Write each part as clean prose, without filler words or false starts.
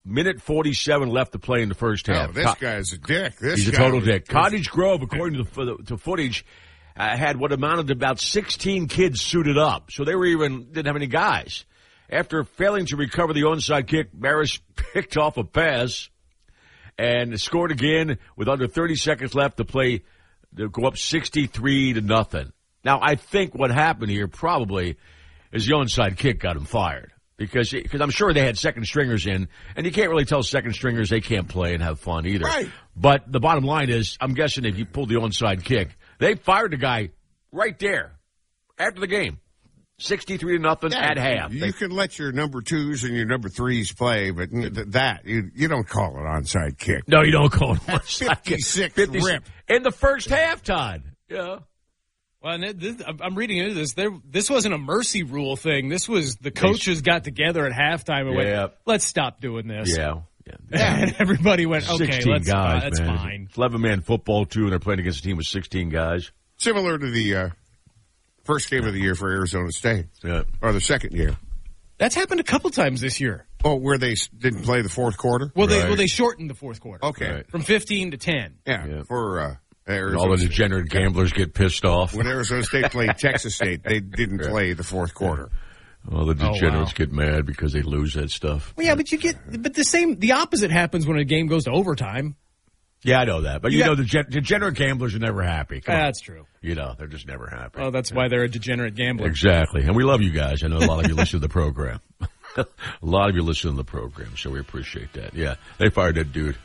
minute 47 left to play in the first half. Oh, this guy's a dick. He's a total dick. Cottage Grove, according to footage, had what amounted to about 16 kids suited up. So they didn't have any guys. After failing to recover the onside kick, Maris picked off a pass and scored again with under 30 seconds left to play to go up 63-0. Now, I think what happened here probably is the onside kick got him fired. Because I'm sure they had second stringers in, and you can't really tell second stringers they can't play and have fun either. Right. But the bottom line is, I'm guessing if you pulled the onside kick, they fired the guy right there after the game. 63-0 at half. You can let your number 2s and your number 3s play, but you don't call it onside kick. No, you don't call it onside kick. 56 rip. In the first half, Todd. Yeah. Well, I'm reading into this. This wasn't a mercy rule thing. This was the coaches got together at halftime and went, let's stop doing this. Yeah. And everybody went, okay, 16 guys, that's man. fine. 11-man football, too, and they're playing against a team with 16 guys. Similar to the first game of the year for Arizona State. Yeah. Or the second year. That's happened a couple times this year. Oh, where they didn't play the fourth quarter? Well, they shortened the fourth quarter. Okay. Right. From 15 to 10. Yeah. For Arizona all the State. degenerate gamblers get pissed off. When Arizona State played Texas State, they didn't play the fourth quarter. All the degenerates get mad because they lose that stuff. Well, yeah, but the opposite happens when a game goes to overtime. Yeah, I know that. But, the degenerate gamblers are never happy. That's true. They're just never happy. Oh, that's why they're a degenerate gambler. Exactly. And we love you guys. I know a lot of you listen to the program. A lot of you listen to the program, so we appreciate that. Yeah, they fired that dude.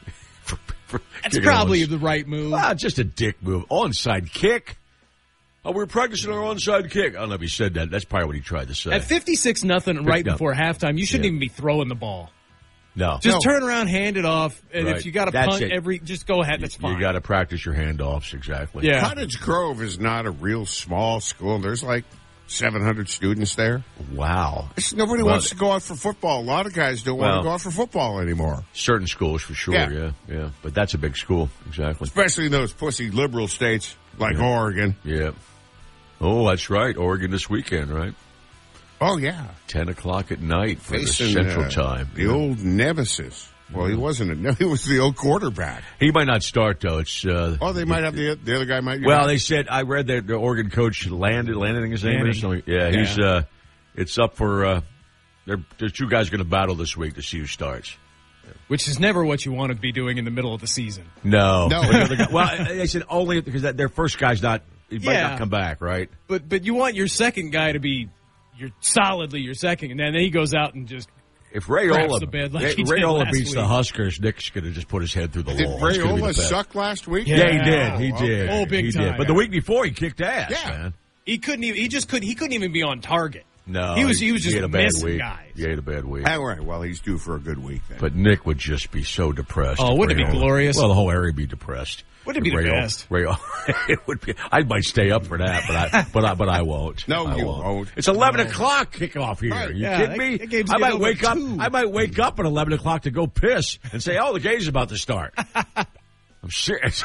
That's probably the right move. Just a dick move. Onside kick. Oh, we're practicing our onside kick. I don't know if he said that. That's probably what he tried to say. At 56-0 right before halftime, you shouldn't even be throwing the ball. No. Just turn around, hand it off, and if you got to punt just go ahead. That's fine. You got to practice your handoffs, exactly. Yeah. Cottage Grove is not a real small school. There's like 700 students there. Wow. Nobody wants to go out for football. A lot of guys don't want to go out for football anymore. Certain schools, for sure, yeah. But that's a big school, exactly. Especially in those pussy liberal states like Oregon. Yeah. Oh, that's right. Oregon this weekend, right? Oh, yeah. 10 o'clock at night for Facing, the Central Time. The old nemesis. Well, he wasn't. He was the old quarterback. He might not start, though. It's they might have the other guy might. Well, they said, I read that the Oregon coach Landon, his name is. Yeah, he's. It's up for. There's two guys going to battle this week to see who starts. Which is never what you want to be doing in the middle of the season. No. Well, they said only because their first guy's not. He might not come back, right? But you want your second guy to be solidly your second, and then he goes out and just. If Rayola beats week. the Huskers, Nick's going to just put his head through the wall. Did Rayola suck last week? Yeah, he did. Oh, big time. But the week before, he kicked ass, man. He couldn't even be on target. No, he was just had a bad missing week. guys. He had a bad week. All right, well, he's due for a good week then. But Nick would just be so depressed. Oh, wouldn't it be glorious? Well, the whole area would be depressed. Wouldn't it be the best? It would be. I might stay up for that, but I won't. No, I you won't. It's 11 o'clock kickoff here. Right. You kidding me? I might wake up. I might wake up at 11 o'clock to go piss and say, "Oh, the game's about to start." I'm serious.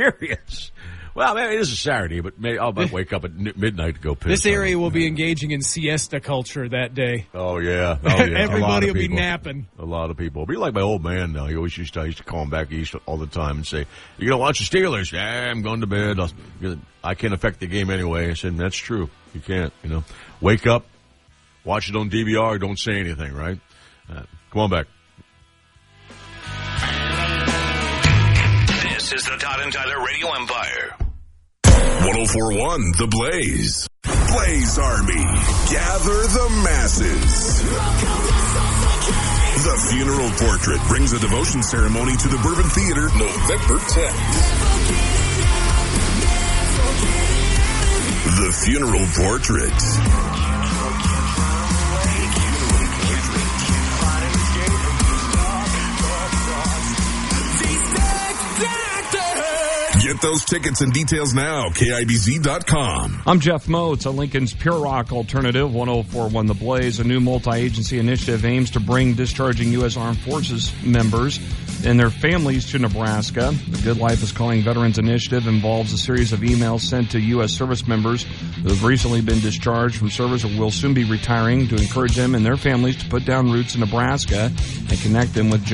Well, man, it is a Saturday, but I might wake up at midnight to go piss. This area will be engaging in siesta culture that day. Oh, yeah. Everybody will be napping. A lot of people. It'll be like my old man now. He always used to call him back east all the time and say, "You going to watch the Steelers?" "Yeah, I'm going to bed. I can't affect the game anyway." I said, "That's true. You can't, Wake up, watch it on DVR, don't say anything, right? Come on back. This is the Todd and Tyler Radio Empire. 104.1 The Blaze. Blaze Army. Gather the masses. The Funeral Portrait brings a devotion ceremony to the Bourbon Theater November 10th. The Funeral Portrait. Get those tickets and details now, KIBZ.com. I'm Jeff Moe. It's a Lincoln's Pure Rock Alternative, 104.1 The Blaze. A new multi-agency initiative aims to bring discharging U.S. Armed Forces members and their families to Nebraska. The Good Life is Calling Veterans Initiative involves a series of emails sent to U.S. service members who have recently been discharged from service or will soon be retiring to encourage them and their families to put down roots in Nebraska and connect them with